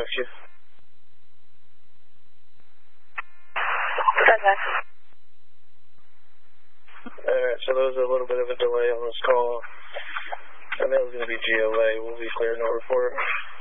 you. Alright, so there was a little bit of a delay on this call. I know it was going to be GOA. We'll be clear, no report.